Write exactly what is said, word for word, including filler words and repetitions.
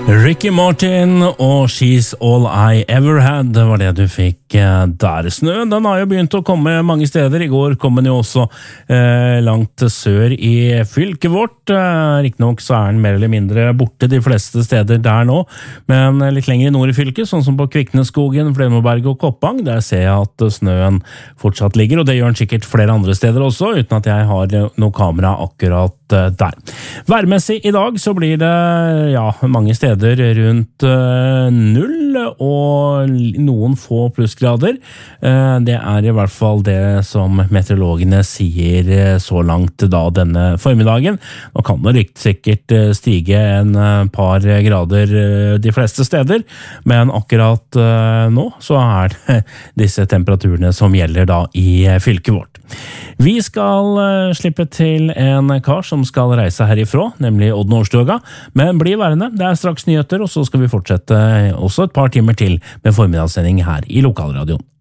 Ricky Martin og She's All I Ever Had, det var det du fikk der. Snøen, den har jo begynt å komme mange steder. I går kom den jo også eh, langt sør i fylket vårt. Eh, Riktignok så er den mer eller mindre borte de fleste steder der nå, men litt lenger i nord i fylket, sånn som på Kvikneskogen, Flemoberg og Koppang, der ser jeg at snøen fortsatt ligger, og det gjør den sikkert flere andre steder også, uten at jeg har noe kamera akkurat der. Værmessig i dag så blir det ja, mange steder rundt uh, null og noen få plussgrader. Uh, det er i hvert fall det som meteorologene sier uh, så langt da denne formiddagen. Nå kan det riktig sikkert uh, stige en uh, par grader uh, de fleste steder, men akkurat uh, nå så er det disse temperaturene som gjelder da i uh, fylket vårt. Vi skal uh, slippe til en kar som skal reise herifra, nemlig Odd Nordstoga, men bli værende, det er straks nyheter, og så skal vi fortsette også et par timer til med formiddagssending her i Lokalradioen.